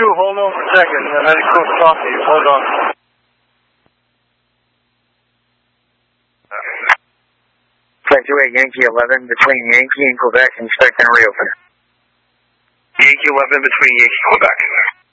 hold on for a second. I'm at a close talk to you. Hold on. Fluctuate Yankee 11 between Yankee and Quebec, inspect and reopen. Yankee 11 between Yankee and Quebec.